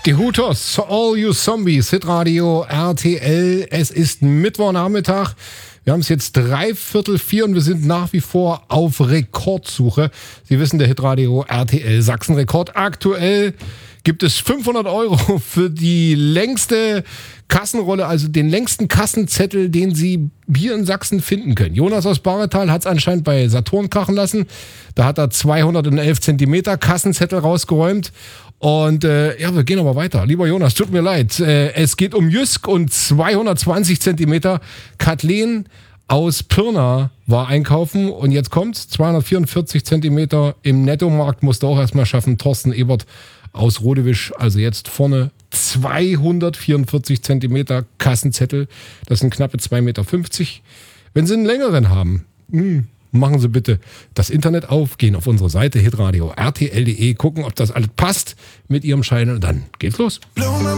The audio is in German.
Die Hooters, All You Zombies, Hitradio RTL. Es ist Mittwochnachmittag. Wir haben es jetzt 3:45 und wir sind nach wie vor auf Rekordsuche. Sie wissen, der Hitradio RTL Sachsen-Rekord. Aktuell gibt es 500 € für die längste Kassenrolle, also den längsten Kassenzettel, den Sie hier in Sachsen finden können. Jonas aus Baretal hat es anscheinend bei Saturn krachen lassen. Da hat er 211 Zentimeter Kassenzettel rausgeräumt. Und wir gehen aber weiter. Lieber Jonas, tut mir leid. Es geht um Jysk und 220 Zentimeter. Kathleen aus Pirna war einkaufen und jetzt kommt's. 244 Zentimeter im Nettomarkt musste auch erstmal schaffen. Thorsten Ebert aus Rodewisch, also jetzt vorne 244 Zentimeter Kassenzettel. Das sind knappe 2,50 Meter. Wenn Sie einen längeren haben, machen Sie bitte das Internet auf, gehen auf unsere Seite hitradio rtl.de, gucken, ob das alles passt mit Ihrem Schein und dann geht's los.